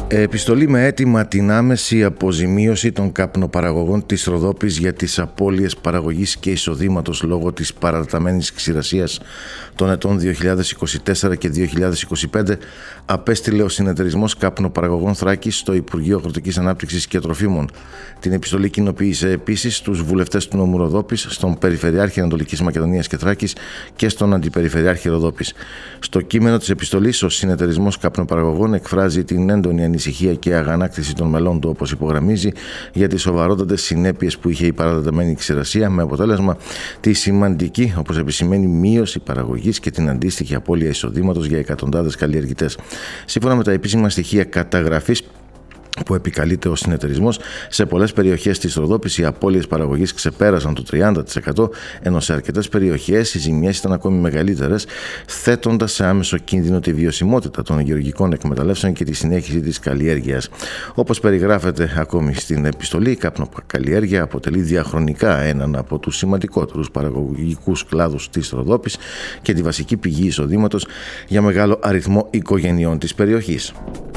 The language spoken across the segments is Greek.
Επιστολή με αίτημα την άμεση αποζημίωση των καπνοπαραγωγών της Ροδόπης για τις απώλειες παραγωγής και εισοδήματος λόγω της παρατεταμένης ξηρασίας των ετών 2024 και 2025 απέστειλε ο Συνεταιρισμός Καπνοπαραγωγών Θράκης στο Υπουργείο Αγροτικής Ανάπτυξης και Τροφίμων. Την επιστολή κοινοποίησε επίσης στους βουλευτές του νομού Ροδόπης, στον Περιφερειάρχη Ανατολικής Μακεδονίας και Θράκης και στον Αντιπεριφερειάρχη Ροδόπης. Στο κείμενο της επιστολής, ο Συνεταιρισμός Καπνοπαραγωγών εκφράζει την έντονη ανησυχία και αγανάκτηση των μελών του, όπως υπογραμμίζει, για τις σοβαρότατες συνέπειες που είχε η παρατεταμένη ξηρασία, με αποτέλεσμα τη σημαντική, όπως επισημαίνει, μείωση παραγωγής και την αντίστοιχη απώλεια εισοδήματος για εκατοντάδες καλλιεργητές. Σύμφωνα με τα επίσημα στοιχεία καταγραφής που επικαλείται ο συνεταιρισμός, σε πολλές περιοχές της Ροδόπης οι απώλειες παραγωγής ξεπέρασαν το 30%, ενώ σε αρκετές περιοχές οι ζημιές ήταν ακόμη μεγαλύτερες, θέτοντας σε άμεσο κίνδυνο τη βιωσιμότητα των γεωργικών εκμεταλλεύσεων και τη συνέχιση της καλλιέργειας. Όπως περιγράφεται ακόμη στην επιστολή, η καπνοκαλλιέργεια αποτελεί διαχρονικά έναν από τους σημαντικότερους παραγωγικούς κλάδους της Ροδόπης και τη βασική πηγή εισοδήματος για μεγάλο αριθμό οικογενειών της περιοχής.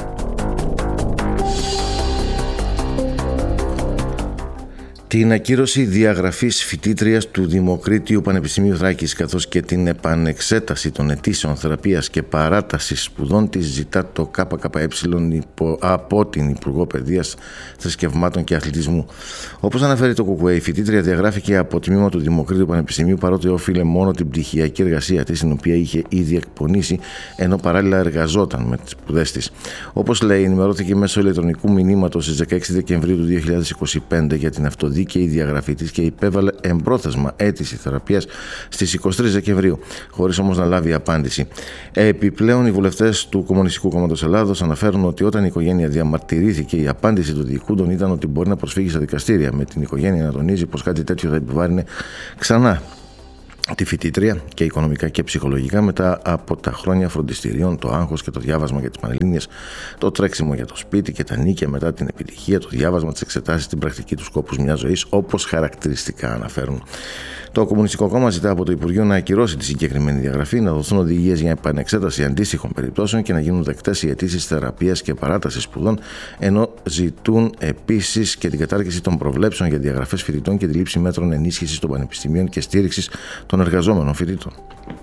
Την ακύρωση διαγραφής φοιτήτριας του Δημοκρίτιου Πανεπιστημίου Θράκης, καθώς και την επανεξέταση των αιτήσεων θεραπείας και παράτασης σπουδών της, ζητά το ΚΚΕ από την Υπουργό Παιδείας, Θρησκευμάτων και Αθλητισμού. Όπως αναφέρει το ΚΚΕ, η φοιτήτρια διαγράφηκε από τμήμα του Δημοκρίτιου Πανεπιστημίου, παρότι όφιλε μόνο την πτυχιακή εργασία της, την οποία είχε ήδη εκπονήσει, ενώ παράλληλα εργαζόταν με τις σπουδές της. Όπως λέει, ενημερώθηκε μέσω ηλεκτρονικού μηνύματος στις 16 Δεκεμβρίου του 2025 για την αυτοδίκη και η διαγραφή της και υπέβαλε εμπρόθεσμα αίτηση θεραπείας στις 23 Δεκεμβρίου, χωρίς όμως να λάβει απάντηση. Επιπλέον, οι βουλευτές του Κομμουνιστικού Κόμματος Ελλάδος αναφέρουν ότι όταν η οικογένεια διαμαρτυρήθηκε, η απάντηση του διοικούντων ήταν ότι μπορεί να προσφύγει στα δικαστήρια, με την οικογένεια να τονίζει πως κάτι τέτοιο θα επιβάρυνε ξανά τη φοιτήτρια και οικονομικά και ψυχολογικά μετά από τα χρόνια φροντιστηρίων, το άγχος και το διάβασμα για τις Πανελλήνιες, το τρέξιμο για το σπίτι και τα νίκια μετά την επιτυχία, το διάβασμα, τις εξετάσεις, την πρακτική του σκόπους μιας ζωής, όπως χαρακτηριστικά αναφέρουν. Το Κομμουνιστικό Κόμμα ζητά από το Υπουργείο να ακυρώσει τη συγκεκριμένη διαγραφή, να δοθούν οδηγίες για επανεξέταση αντίστοιχων περιπτώσεων και να γίνουν δεκτές οι αιτήσεις θεραπείας και παράτασης σπουδών, ενώ ζητούν επίσης και την κατάργηση των προβλέψεων για διαγραφές φοιτητών και τη λήψη μέτρων ενίσχυσης των πανεπιστημίων και στήριξης των εργαζόμενων φοιτητών.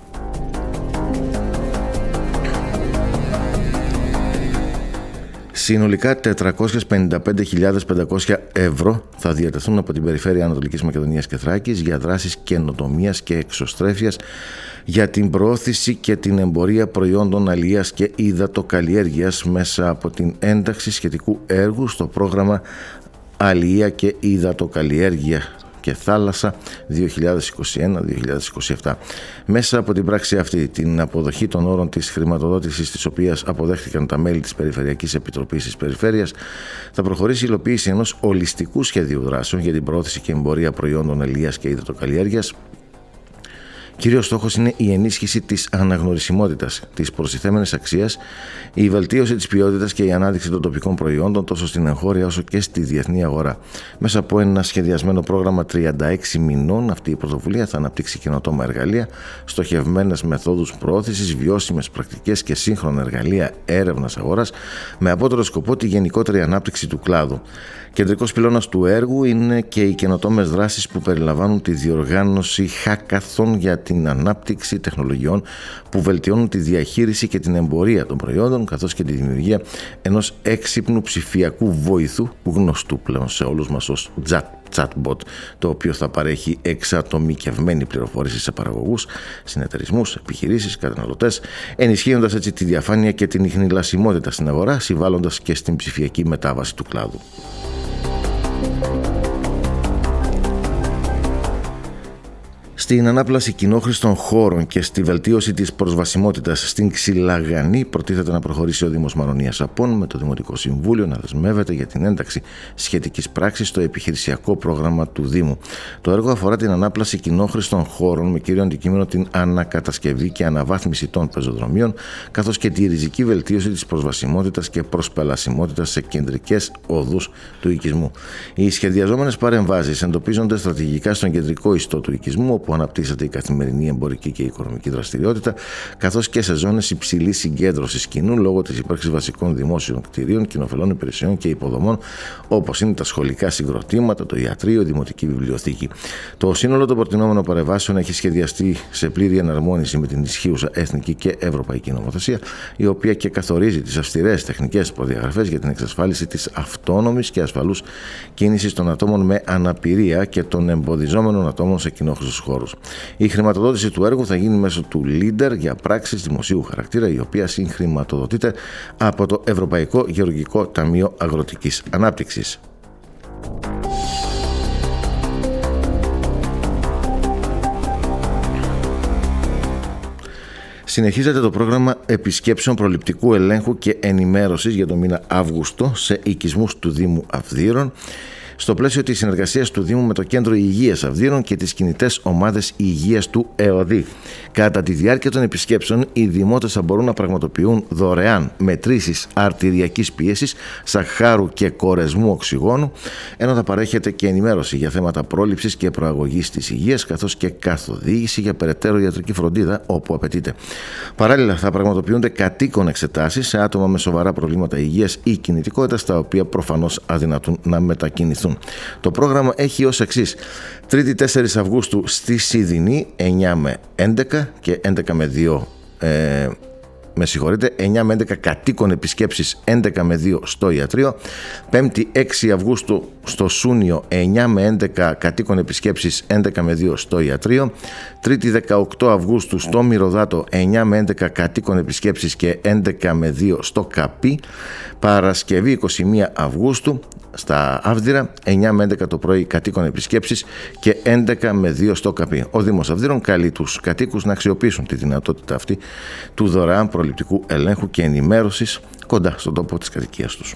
Συνολικά 455.500 ευρώ θα διατεθούν από την Περιφέρεια Ανατολικής Μακεδονίας και Θράκης για δράσεις καινοτομίας και εξωστρέφειας για την προώθηση και την εμπορία προϊόντων αλιείας και υδατοκαλλιέργειας μέσα από την ένταξη σχετικού έργου στο πρόγραμμα Αλιεία και Υδατοκαλλιέργεια και Θάλασσα 2021-2027. Μέσα από την πράξη αυτή, την αποδοχή των όρων της χρηματοδότησης, της οποίας αποδέχτηκαν τα μέλη της Περιφερειακής Επιτροπής της Περιφέρειας, θα προχωρήσει η υλοποίηση ενός ολιστικού σχεδίου δράσεων για την προώθηση και εμπορία προϊόντων αλιείας και υδατοκαλλιέργειας. Κύριος στόχος είναι η ενίσχυση της αναγνωρισιμότητας, της προστιθέμενης αξίας, η βελτίωση της ποιότητας και η ανάδειξη των τοπικών προϊόντων τόσο στην εγχώρια όσο και στη διεθνή αγορά. Μέσα από ένα σχεδιασμένο πρόγραμμα 36 μηνών, αυτή η πρωτοβουλία θα αναπτύξει καινοτόμα εργαλεία, στοχευμένες μεθόδους προώθησης, βιώσιμες πρακτικές και σύγχρονα εργαλεία έρευνας αγοράς, με απότερο σκοπό τη γενικότερη ανάπτυξη του κλάδου. Κεντρικός πυλώνας του έργου είναι και οι καινοτόμες δράσεις που περιλαμβάνουν τη διοργάνωση hackathon για την ανάπτυξη τεχνολογιών που βελτιώνουν τη διαχείριση και την εμπορία των προϊόντων, καθώς και τη δημιουργία ενός έξυπνου ψηφιακού βοηθού, γνωστού πλέον σε όλους μας ως chatbot, το οποίο θα παρέχει εξατομικευμένη πληροφόρηση σε παραγωγούς, συνεταιρισμούς, επιχειρήσεις, καταναλωτές, ενισχύοντας έτσι τη διαφάνεια και την ιχνηλασιμότητα στην αγορά, συμβάλλοντας και στην ψηφιακή μετάβαση του κλάδου. Στην ανάπλαση κοινόχρηστων χώρων και στη βελτίωση της προσβασιμότητας στην Ξυλαγανή προτίθεται να προχωρήσει ο Δήμος Μαρονίας Απών, με το Δημοτικό Συμβούλιο να δεσμεύεται για την ένταξη σχετικής πράξης στο επιχειρησιακό πρόγραμμα του Δήμου. Το έργο αφορά την ανάπλαση κοινόχρηστων χώρων με κύριο αντικείμενο την ανακατασκευή και αναβάθμιση των πεζοδρομίων, καθώς και τη ριζική βελτίωση της προσβασιμότητας και προσπελασιμότητας σε κεντρικές οδούς του οικισμού. Οι σχεδιαζόμενες παρεμβάσεις εντοπίζονται στρατηγικά στον κεντρικό ιστό του οικισμού, όπου αναπτύσσεται η καθημερινή εμπορική και οικονομική δραστηριότητα, καθώς και σε ζώνες υψηλής συγκέντρωσης κοινού λόγω της ύπαρξης βασικών δημόσιων κτηρίων, κοινοφελών υπηρεσιών και υποδομών, όπως είναι τα σχολικά συγκροτήματα, το ιατρείο, η δημοτική βιβλιοθήκη. Το σύνολο των προτινόμενων παρεμβάσεων έχει σχεδιαστεί σε πλήρη εναρμόνιση με την ισχύουσα εθνική και ευρωπαϊκή νομοθεσία, η οποία και καθορίζει τις αυστηρές τεχνικές προδιαγραφές για την εξασφάλιση της αυτόνομης και ασφαλούς κίνησης των ατόμων με αναπηρία και των εμποδιζόμενων ατόμων σε κοινόχρηστους χώρους. Η χρηματοδότηση του έργου θα γίνει μέσω του Leader για πράξεις δημοσίου χαρακτήρα, η οποία συγχρηματοδοτείται από το Ευρωπαϊκό Γεωργικό Ταμείο Αγροτικής Ανάπτυξης. Συνεχίζεται το πρόγραμμα επισκέψεων προληπτικού ελέγχου και ενημέρωσης για τον μήνα Αύγουστο σε οικισμούς του Δήμου Αυδείρων, στο πλαίσιο της συνεργασίας του Δήμου με το Κέντρο Υγείας Αυδείρων και τις κινητές ομάδες υγείας του ΕΟΔΗ. Κατά τη διάρκεια των επισκέψεων, οι δημότες θα μπορούν να πραγματοποιούν δωρεάν μετρήσεις αρτηριακής πίεσης, σαχάρου και κορεσμού οξυγόνου, ενώ θα παρέχεται και ενημέρωση για θέματα πρόληψης και προαγωγής της υγείας, καθώς και καθοδήγηση για περαιτέρω ιατρική φροντίδα όπου απαιτείται. Παράλληλα, θα πραγματοποιούνται κατοίκων εξετάσεις σε άτομα με σοβαρά προβλήματα υγείας ή κινητικότητας, τα οποία προφανώς αδυνατούν να μετακινηθούν. Το πρόγραμμα έχει ως εξής: Τρίτη 4 Αυγούστου στη Σιδηνή 9 με 11 και 11 με 2 9 με 11 κατοίκων επισκέψεις, 11 με 2 στο ιατρείο. Πέμπτη 6 Αυγούστου στο Σούνιο 9 με 11 κατοίκων επισκέψεις, 11 με 2 στο ιατρείο. Τρίτη 18 Αυγούστου στο Μυρωδάτο 9 με 11 κατοίκων επισκέψεις και 11 με 2 στο Καπί. Παρασκευή 21 Αυγούστου στα Αύδειρα 9 με 11 το πρωί κατοίκων επισκέψεις και 11 με 2 στο Καπί. Ο Δήμος Αυδείρων καλεί τους κατοίκους να αξιοποιήσουν τη δυνατότητα αυτή του δωρεάν προληπτικού ελέγχου και ενημέρωσης κοντά στον τόπο της κατοικίας τους.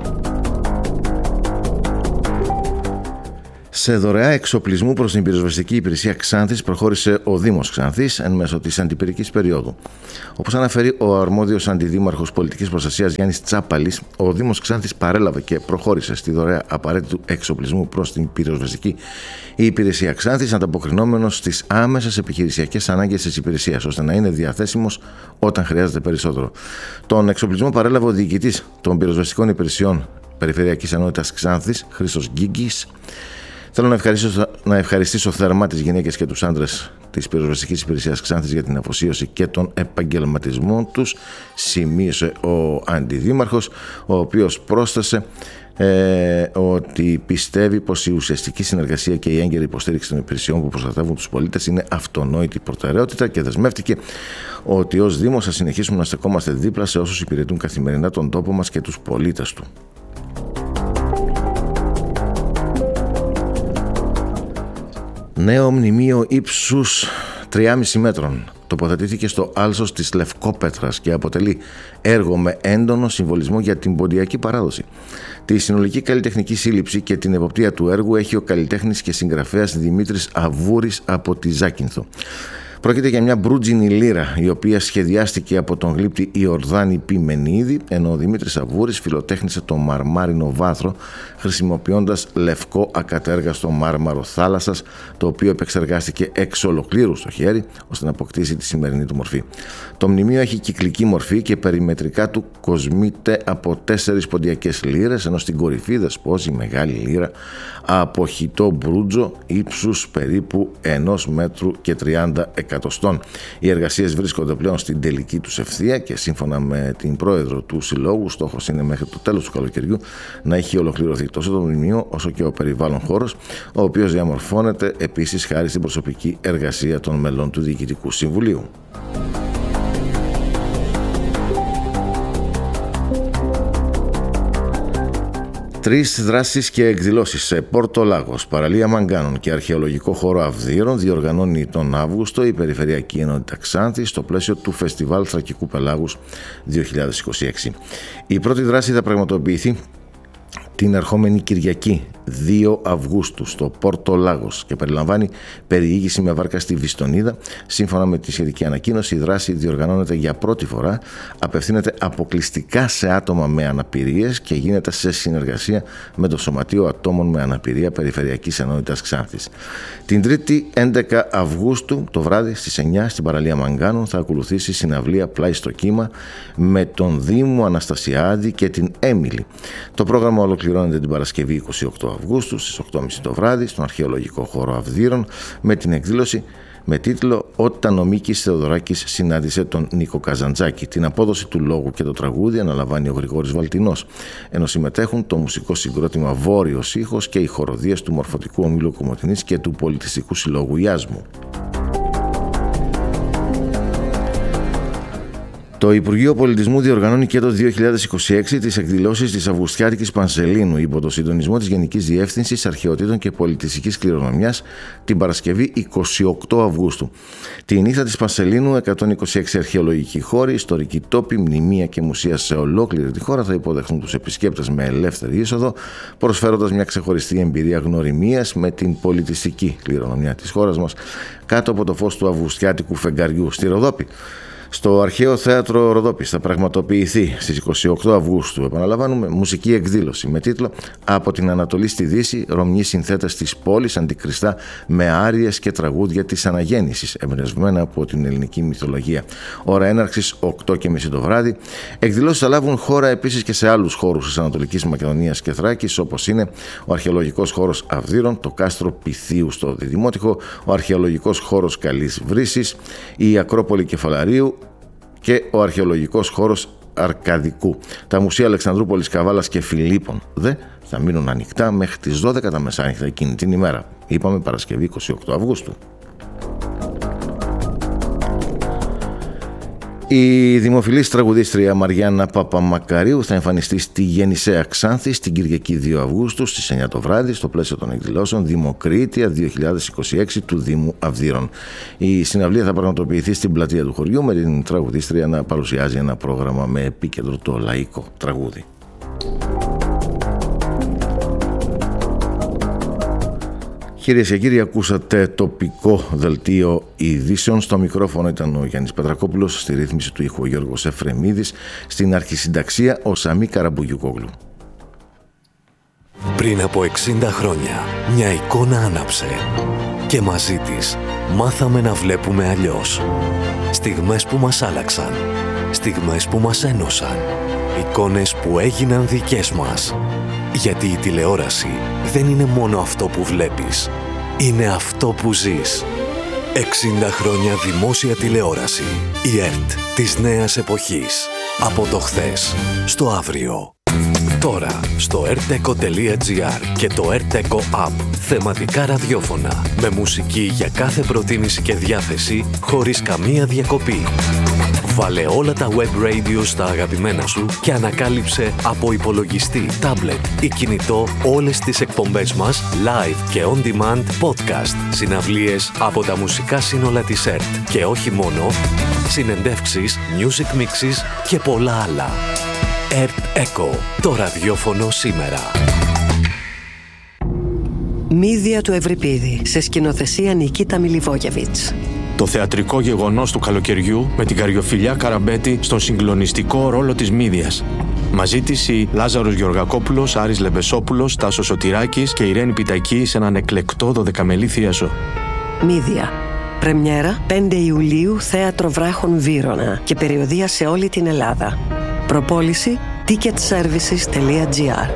Σε δωρεά εξοπλισμού προς την πυροσβεστική υπηρεσία Ξάνθης προχώρησε ο Δήμος Ξάνθης εν μέσω της αντιπυρικής περίοδου. Όπως αναφέρει ο αρμόδιος αντιδήμαρχος πολιτικής προστασίας Γιάννης Τσάπαλης, ο Δήμος Ξάνθης παρέλαβε και προχώρησε στη δωρεά απαραίτητου εξοπλισμού προς την πυροσβεστική υπηρεσία Ξάνθης, ανταποκρινόμενος στις άμεσες επιχειρησιακές ανάγκες της υπηρεσίας, ώστε να είναι διαθέσιμος όταν χρειάζεται περισσότερο. Τον εξοπλισμό παρέλαβε ο διοικητής των πυροσβεστικών υπηρεσιών Περιφερειακής Ενότητας Ξάνθης, Χρήστος Γκίγκης. Θέλω να ευχαριστήσω θερμά τις γυναίκες και τους άντρες της πυροσβεστικής υπηρεσίας Ξάνθης για την αφοσίωση και τον επαγγελματισμό τους, σημείωσε ο αντιδήμαρχος, ο οποίος πρόσθεσε ότι πιστεύει πως η ουσιαστική συνεργασία και η έγκαιρη υποστήριξη των υπηρεσιών που προστατεύουν τους πολίτες είναι αυτονόητη προτεραιότητα και δεσμεύτηκε ότι ως Δήμος θα συνεχίσουμε να στεκόμαστε δίπλα σε όσους υπηρετούν καθημερινά τον τόπο μας και τους πολίτες του. Νέο μνημείο ύψους 3,5 μέτρων τοποθετήθηκε στο άλσος της Λευκόπετρας και αποτελεί έργο με έντονο συμβολισμό για την ποντιακή παράδοση. Τη συνολική καλλιτεχνική σύλληψη και την εποπτεία του έργου έχει ο καλλιτέχνης και συγγραφέας Δημήτρης Αβούρης από τη Ζάκυνθο. Πρόκειται για μια μπρούτζινη λύρα, η οποία σχεδιάστηκε από τον γλύπτη Ιορδάνη Πιμενίδη, ενώ ο Δημήτρης Αβούρης φιλοτέχνησε το μαρμάρινο βάθρο, χρησιμοποιώντας λευκό ακατέργαστο μάρμαρο θάλασσας, το οποίο επεξεργάστηκε εξ ολοκλήρου στο χέρι, ώστε να αποκτήσει τη σημερινή του μορφή. Το μνημείο έχει κυκλική μορφή και περιμετρικά του κοσμείται από 4 ποντιακές λύρες, ενώ στην κορυφή δεσπόζει μεγάλη λύρα από χιτό μπρούτζο ύψους περίπου 1 μέτρου και 30 εκατοστών. Οι εργασίες βρίσκονται πλέον στην τελική τους ευθεία και σύμφωνα με την πρόεδρο του Συλλόγου, στόχος είναι μέχρι το τέλος του καλοκαιριού να έχει ολοκληρωθεί τόσο το μνημείο όσο και ο περιβάλλον χώρος, ο οποίος διαμορφώνεται επίσης χάρη στην προσωπική εργασία των μελών του Διοικητικού Συμβουλίου. Τρεις δράσεις και εκδηλώσεις σε Πόρτο Λάγος, παραλία Μαγκάνων και αρχαιολογικό χώρο Αυδείρων διοργανώνει τον Αύγουστο η Περιφερειακή Ενότητα Ξάνθης στο πλαίσιο του Φεστιβάλ Θρακικού Πελάγους 2026. Η πρώτη δράση θα πραγματοποιηθεί την ερχόμενη Κυριακή 2 Αυγούστου στο Πόρτο Λάγος και περιλαμβάνει περιήγηση με βάρκα στη Βιστονίδα. Σύμφωνα με τη σχετική ανακοίνωση, η δράση διοργανώνεται για πρώτη φορά, απευθύνεται αποκλειστικά σε άτομα με αναπηρίες και γίνεται σε συνεργασία με το Σωματείο Ατόμων με Αναπηρία Περιφερειακής Ενότητας Ξάνθης. Την 3η 11 Αυγούστου το βράδυ στις 9 στην παραλία Μαγκάνων θα ακολουθήσει συναυλία Πλάι στο κύμα με τον Δήμο Αναστασιάδη και την Έμιλη. Το πρόγραμμα ολοκληρώνεται την Παρασκευή 28 Αυγούστου στις 8.30 το βράδυ στον Αρχαιολογικό Χώρο Αυδείρων με την εκδήλωση με τίτλο «Όταν ο Μίκης Θεοδωράκης συνάντησε τον Νίκο Καζαντζάκη». Την απόδοση του λόγου και το τραγούδι αναλαμβάνει ο Γρηγόρης Βαλτινός, ενώ συμμετέχουν το μουσικό συγκρότημα Βόρειος Ήχος και οι χοροδίες του Μορφωτικού Ομίλου Κομοτηνής και του Πολιτιστικού Συλλόγου Ιάσμου. Το Υπουργείο Πολιτισμού διοργανώνει και το 2026 τις εκδηλώσεις της Αυγουστιάτικης Πανσελίνου υπό το συντονισμό της Γενικής Διεύθυνσης Αρχαιοτήτων και Πολιτιστικής Κληρονομιάς την Παρασκευή 28 Αυγούστου. Τη νύχτα της Πανσελίνου, 126 αρχαιολογικοί χώροι, ιστορικοί τόποι, μνημεία και μουσεία σε ολόκληρη τη χώρα θα υποδεχθούν τους επισκέπτες με ελεύθερη είσοδο, προσφέροντας μια ξεχωριστή εμπειρία γνωριμίας με την πολιτιστική κληρονομιά της χώρας μας κάτω από το φως του Αυγουστιάτικου φεγγαριού στη Ροδόπη. Στο Αρχαίο Θέατρο Ροδόπης θα πραγματοποιηθεί στις 28 Αυγούστου, επαναλαμβάνουμε, μουσική εκδήλωση με τίτλο «Από την Ανατολή στη Δύση, Ρωμιοί συνθέτες της πόλης αντικριστά με άριες και τραγούδια της αναγέννησης», εμπνευσμένα από την ελληνική μυθολογία. Ώρα έναρξης 8.30 το βράδυ. Εκδηλώσεις θα λάβουν χώρα επίσης και σε άλλους χώρους της Ανατολικής Μακεδονίας και Θράκης, όπως είναι ο Αρχαιολογικός Χώρος Αυδείρων, το Κάστρο Πυθίου στο Διδημότυχο, ο Αρχαιολογικός Χώρος Καλής Βρύσης, η Ακρόπολη Κεφαλαρίου και ο Αρχαιολογικός Χώρος Αρκαδικού. Τα μουσεία Αλεξανδρούπολης, Καβάλας και Φιλίππων θα μείνουν ανοιχτά μέχρι τις 12 τα μεσάνυχτα εκείνη την ημέρα. Είπαμε Παρασκευή 28 Αυγούστου. Η δημοφιλής τραγουδίστρια Μαριάννα Παπαμακαρίου θα εμφανιστεί στη Γεννησέα Ξάνθη την Κυριακή 2 Αυγούστου στις 9 το βράδυ στο πλαίσιο των εκδηλώσεων Δημοκρίτεια 2026 του Δήμου Αυδείρων. Η συναυλία θα πραγματοποιηθεί στην πλατεία του χωριού με την τραγουδίστρια να παρουσιάζει ένα πρόγραμμα με επίκεντρο το λαϊκό τραγούδι. Κυρίες και κύριοι, ακούσατε τοπικό δελτίο ειδήσεων. Στο μικρόφωνο ήταν ο Γιάννης Πετρακόπουλος, στη ρύθμιση του ήχου ο Γιώργος Εφρεμίδης, στην αρχισυνταξία ο Σαμί Καραμπουγιουκόγλου. Πριν από 60 χρόνια, μια εικόνα άναψε και μαζί της μάθαμε να βλέπουμε αλλιώς. Στιγμές που μας άλλαξαν, στιγμές που μας ένωσαν, εικόνες που έγιναν δικές μας. Γιατί η τηλεόραση δεν είναι μόνο αυτό που βλέπεις, είναι αυτό που ζεις. 60 χρόνια δημόσια τηλεόραση. Η ΕΡΤ της νέας εποχής. Από το χθες στο αύριο. Τώρα στο erteco.gr και το Erteco App. Θεματικά ραδιόφωνα με μουσική για κάθε προτίμηση και διάθεση χωρίς καμία διακοπή. Βάλε όλα τα web radio στα αγαπημένα σου και ανακάλυψε από υπολογιστή, τάμπλετ ή κινητό όλες τις εκπομπές μας live και on demand podcast, συναυλίες από τα μουσικά σύνολα της ΕΡΤ και όχι μόνο, συνεντεύξεις, music mixes και πολλά άλλα. ΕΡΤ Echo, το ραδιόφωνο σήμερα. Μύδια του Ευρυπίδη, σε σκηνοθεσία Νικίτα Μιλιβόγεβιτς. Το θεατρικό γεγονός του καλοκαιριού με την Καριοφιλιά Καραμπέτη στον συγκλονιστικό ρόλο της Μύδιας. Μαζί της οι Λάζαρος Γεωργακόπουλος, Άρης Λεμπεσόπουλος, Τάσος Σωτηράκης και Ιρένη Πιτακή σε έναν εκλεκτό 12μελή θίασο. Μύδια. Πρεμιέρα 5 Ιουλίου, Θέατρο Βράχων Βύρωνα και περιοδεία σε όλη την Ελλάδα. Προπόληση ticketservices.gr.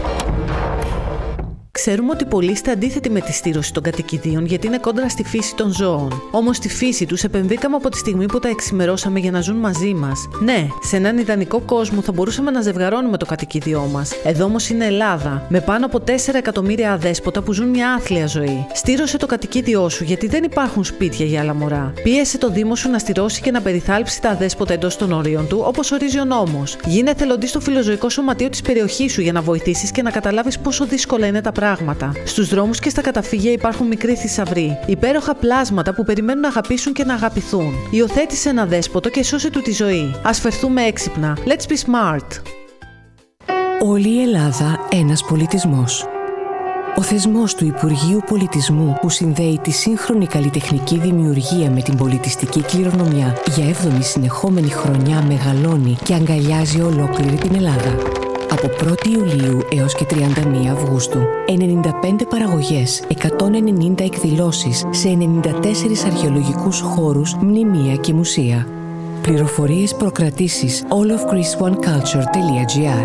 Ξέρουμε ότι πολλοί είστε αντίθετοι με τη στήρωση των κατοικιδίων γιατί είναι κόντρα στη φύση των ζώων. Όμως στη φύση τους επεμβήκαμε από τη στιγμή που τα εξημερώσαμε για να ζουν μαζί μας. Ναι, σε έναν ιδανικό κόσμο θα μπορούσαμε να ζευγαρώνουμε το κατοικίδιό μας. Εδώ όμως είναι Ελλάδα, με πάνω από 4 εκατομμύρια αδέσποτα που ζουν μια άθλια ζωή. Στήρωσε το κατοικίδιό σου γιατί δεν υπάρχουν σπίτια για άλλα μωρά. Πίεσε το Δήμο σου να στηρώσει και να περιθάλψει τα αδέσποτα εντός των ορίων του, όπως ορίζει ο νόμος. Γίνε εθελοντής στο φιλοζωικό σωματείο της περιοχής σου για να βοηθήσεις και να καταλάβεις πόσο δύσκολα είναι τα πράγματα. Στους δρόμους και στα καταφύγια υπάρχουν μικροί θησαυροί, υπέροχα πλάσματα που περιμένουν να αγαπήσουν και να αγαπηθούν. Υιοθέτησε ένα δέσποτο και σώσε του τη ζωή. Ας φερθούμε έξυπνα. Let's be smart. Όλη η Ελλάδα ένας πολιτισμός. Ο θεσμός του Υπουργείου Πολιτισμού που συνδέει τη σύγχρονη καλλιτεχνική δημιουργία με την πολιτιστική κληρονομιά για 7η συνεχόμενη χρονιά μεγαλώνει και αγκαλιάζει ολόκληρη την Ελλάδα. Από 1η Ιουλίου έως και 31 Αυγούστου, 95 παραγωγές, 190 εκδηλώσεις σε 94 αρχαιολογικούς χώρους, μνημεία και μουσεία. Πληροφορίες προκρατήσεις allofgreeceoneculture.gr.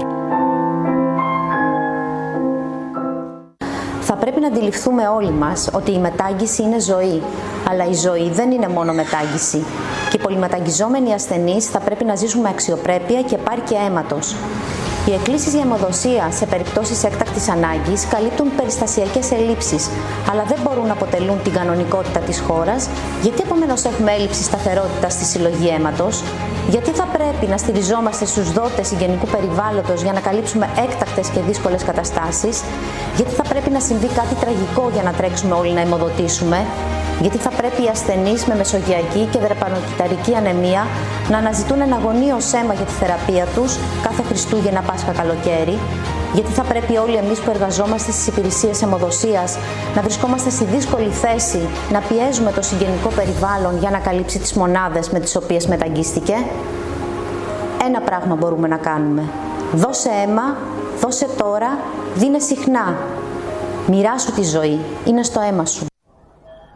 Θα πρέπει να αντιληφθούμε όλοι μας ότι η μετάγγιση είναι ζωή, αλλά η ζωή δεν είναι μόνο μετάγγιση. Και οι πολυμεταγγιζόμενοι ασθενείς θα πρέπει να ζήσουν με αξιοπρέπεια και επάρκεια αίματος. Οι εκκλήσεις για αιμοδοσία σε περιπτώσεις έκτακτης ανάγκης καλύπτουν περιστασιακές ελλείψεις, αλλά δεν μπορούν να αποτελούν την κανονικότητα της χώρας. Γιατί επομένως έχουμε έλλειψη σταθερότητας στη συλλογή αίματος? Γιατί θα πρέπει να στηριζόμαστε στους δότες συγγενικού περιβάλλοντος για να καλύψουμε έκτακτες και δύσκολες καταστάσεις? Γιατί θα πρέπει να συμβεί κάτι τραγικό για να τρέξουμε όλοι να αιμοδοτήσουμε? Γιατί θα πρέπει οι ασθενείς με μεσογειακή και δρεπανοκυταρική ανεμία να αναζητούν εναγωνίως αίμα για τη θεραπεία τους κάθε Χριστούγεννα, Πάσχα, καλοκαίρι? Γιατί θα πρέπει όλοι εμείς που εργαζόμαστε στις υπηρεσίες αιμοδοσίας να βρισκόμαστε στη δύσκολη θέση να πιέζουμε το συγγενικό περιβάλλον για να καλύψει τις μονάδες με τις οποίες μεταγγίστηκε? Ένα πράγμα μπορούμε να κάνουμε. Δώσε αίμα, δώσε τώρα, δίνε συχνά. Μοιράσου τη ζωή, είναι στο αίμα σου.